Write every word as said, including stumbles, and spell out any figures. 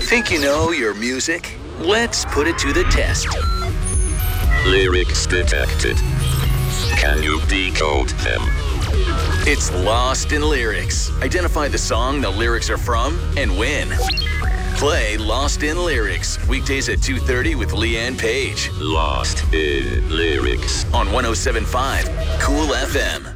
Think you know your music? Let's put it to the test. Lyrics detected. Can you decode them? It's Lost in Lyrics. Identify the song the lyrics are from and win. Play Lost in Lyrics weekdays at two thirty with Leanne Page. Lost in Lyrics On one oh seven point five Cool F M.